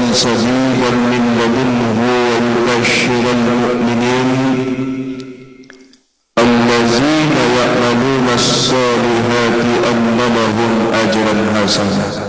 سديدا من لدنه ويبشر المؤمنين الذين يعملون الصالحات أن لهم أجرا حسنا